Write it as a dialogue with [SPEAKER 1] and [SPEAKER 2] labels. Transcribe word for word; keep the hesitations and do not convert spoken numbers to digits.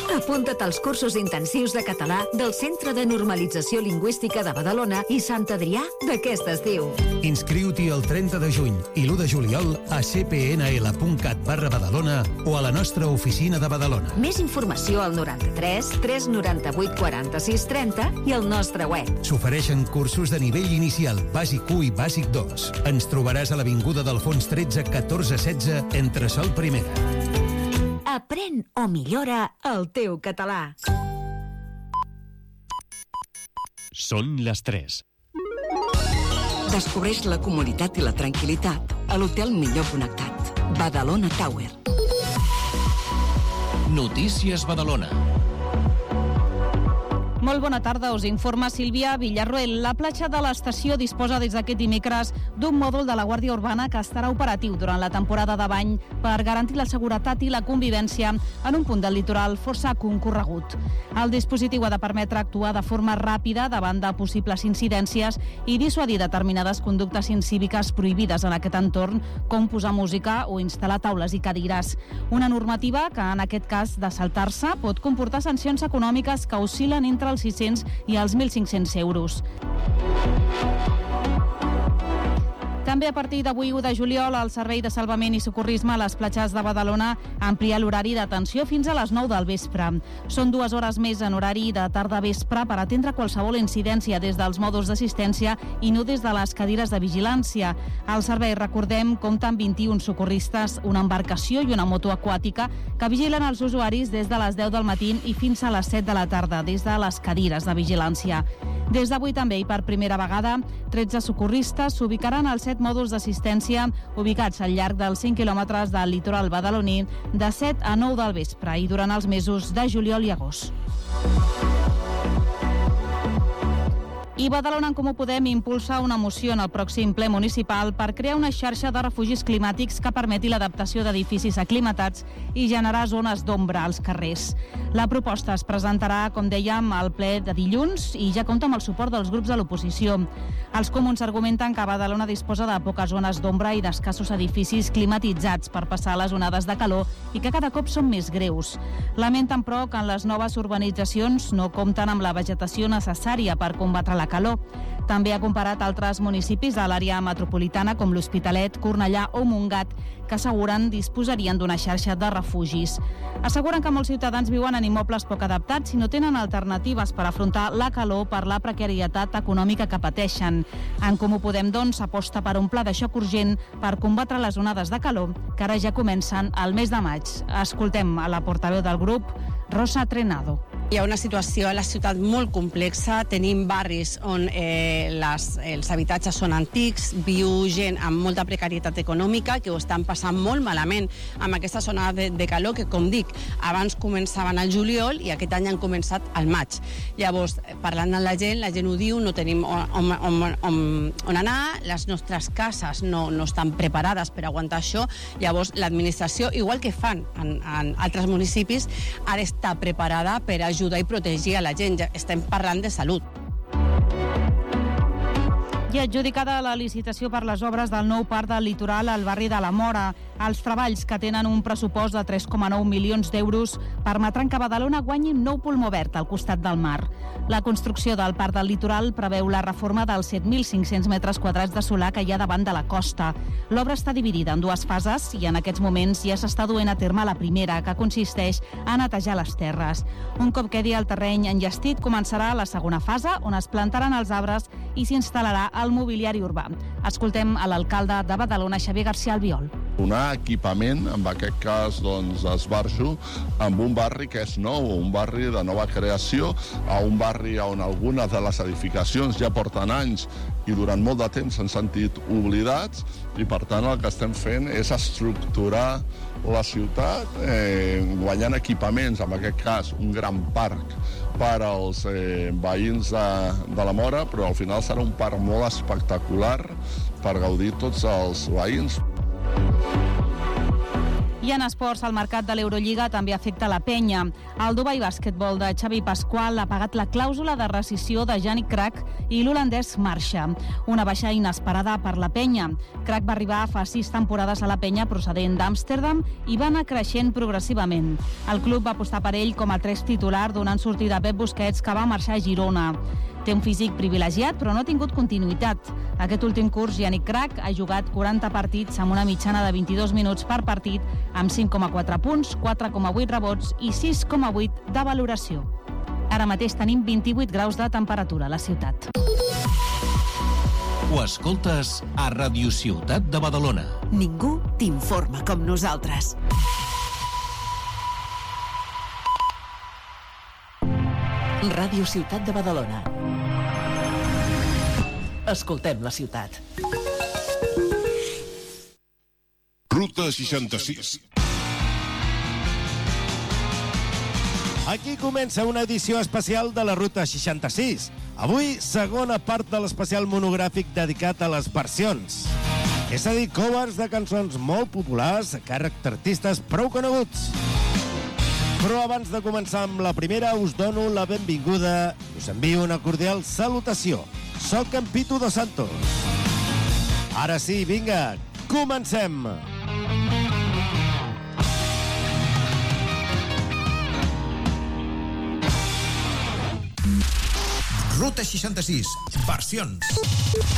[SPEAKER 1] Apunta't als cursos intensius de català del Centre de Normalització Lingüística de Badalona i Sant Adrià d'aquest estiu.
[SPEAKER 2] Inscriu-t'hi el trenta de juny i l'u de juliol a c p n l punt cat barra Badalona o a la nostra oficina de Badalona.
[SPEAKER 1] Més informació al noranta-tres tres noranta-vuit quaranta-sis trenta i al nostre web.
[SPEAKER 2] S'ofereixen cursos de nivell inicial, bàsic u i bàsic dos. Ens trobaràs a l'Avinguda d'Alfons tretze catorze setze entre Sol Primera.
[SPEAKER 1] Aprèn o millora el teu català.
[SPEAKER 3] Són les tres.
[SPEAKER 4] Descobreix la comoditat i la tranquil·litat a l'hotel millor connectat. Badalona Tower.
[SPEAKER 3] Notícies Badalona.
[SPEAKER 5] Molt bona tarda, us informa Sílvia Villarroel. La platja de l'estació disposa des d'aquest dimecres d'un mòdul de la Guàrdia Urbana que estarà operatiu durant la temporada de bany per garantir la seguretat i la convivència en un punt del litoral força concorregut. El dispositiu ha de permetre actuar de forma ràpida davant de possibles incidències i dissuadir determinades conductes incíviques prohibides en aquest entorn, com posar música o instal·lar taules i cadires. Una normativa que, en aquest cas de saltar-se, pot comportar sancions econòmiques que oscil·len entre els sis-cents i els mil cinc-cents euros. També a partir d'avui, u de juliol, el Servei de Salvament i Socorrisme a les platges de Badalona amplia l'horari d'atenció fins a les nou del vespre. Són dues hores més en horari de tarda-vespre per atendre qualsevol incidència des dels mòduls d'assistència i no des de les cadires de vigilància. El servei, recordem, compta amb vint-i-un socorristes, una embarcació i una moto aquàtica que vigilen els usuaris des de les deu del matí i fins a les set de la tarda, des de les cadires de vigilància. Des d'avui també i per primera vegada, tretze socorristes s'ubicaran als set mòduls d'assistència ubicats al llarg dels cinc quilòmetres del litoral badaloní de set a nou del vespre i durant els mesos de juliol i agost. I Badalona en Comú Podem impulsa una moció en el pròxim ple municipal per crear una xarxa de refugis climàtics que permeti l'adaptació d'edificis aclimatats i generar zones d'ombra als carrers. La proposta es presentarà, com dèiem, al ple de dilluns i ja compta amb el suport dels grups de l'oposició. Els comuns argumenten que Badalona disposa de poques zones d'ombra i d'escassos edificis climatitzats per passar les onades de calor i que cada cop són més greus. Lamenten, però, que en les noves urbanitzacions no compten amb la vegetació necessària per combatre la calor. També ha comparat altres municipis de l'àrea metropolitana com l'Hospitalet, Cornellà o Montgat, que asseguren disposarien d'una xarxa de refugis. Asseguren que molts ciutadans viuen en immobles poc adaptats i no tenen alternatives per afrontar la calor per la precarietat econòmica que pateixen. En Comú Podem, doncs, aposta per un pla de xoc urgent per combatre les onades de calor que ara ja comencen al mes de maig. Escoltem a la portaveu del grup, Rosa Trenado.
[SPEAKER 6] Hi ha una situació a la ciutat molt complexa. Tenim barris on eh, les, els habitatges són antics, viu gent amb molta precarietat econòmica que ho estan passant molt malament amb aquesta zona de, de calor que, com dic, abans començaven al juliol i aquest any han començat al maig. Llavors, parlant amb la gent, la gent ho diu, no tenim on, on, on, on anar, les nostres cases no, no estan preparades per aguantar això. Llavors, l'administració, igual que fan en, en altres municipis, ha d'estar preparada per ajudar ajudar i protegir a la gent. Ja estem parlant de salut.
[SPEAKER 5] I adjudicada la licitació per les obres del nou parc del litoral al barri de la Mora. Els treballs, que tenen un pressupost de tres coma nou milions d'euros, permetran que Badalona guanyi un nou pulmó verd al costat del mar. La construcció del parc del litoral preveu la reforma dels set mil cinc-cents metres quadrats de solar que hi ha davant de la costa. L'obra està dividida en dues fases i en aquests moments ja s'està duent a terme la primera, que consisteix a netejar les terres. Un cop quedi el terreny enllestit, començarà la segona fase, on es plantaran els arbres i s'instal·larà el mobiliari urbà. Escoltem a l'alcalde de Badalona, Xavier García Albiol.
[SPEAKER 7] Donar equipament, en aquest cas doncs, esbarjo, amb un barri que és nou, un barri de nova creació, a un barri on algunes de les edificacions ja porten anys i durant molt de temps s'han sentit oblidats i per tant el que estem fent és estructurar la ciutat eh, guanyant equipaments, en aquest cas un gran parc per als eh, veïns de, de la Mora, però al final serà un parc molt espectacular per gaudir tots els veïns.
[SPEAKER 5] I I en esports, el mercat de l'Eurolliga també afecta la penya. El Dubai Basketball de Xavi Pasqual ha pagat la clàusula de rescissió de Yannick Crac i l'holandès marxa. Una baixa inesperada per la penya. Crac va arribar fa sis temporades a la penya procedent d'Amsterdam i va anar creixent progressivament. El club va apostar per ell com a tres titular donant sortida a Pep Busquets, que va marxar a Girona. Té un físic privilegiat, però no ha tingut continuïtat. Aquest últim curs, Yannick Crac ha jugat quaranta partits amb una mitjana de vint-i-dos minuts per partit, amb cinc coma quatre punts, quatre coma vuit rebots i sis coma vuit de valoració. Ara mateix tenim vint-i-vuit graus de temperatura a la ciutat.
[SPEAKER 3] Ho escoltes a Ràdio Ciutat de Badalona.
[SPEAKER 8] Ningú t'informa com nosaltres. Ràdio Ciutat de Badalona. Escoltem la ciutat.
[SPEAKER 9] Ruta seixanta-sis.
[SPEAKER 10] Aquí comença una edició especial de la Ruta seixanta-sis. Avui, segona part de l'especial monogràfic dedicat a les versions. És a dir, covers de cançons molt populars a càrrec d'artistes prou coneguts. Però abans de començar amb la primera, us dono la benvinguda i us envio una cordial salutació. Soc en Pitu dos Santos. Ara sí, vinga, comencem!
[SPEAKER 11] Ruta seixanta-sis, versions.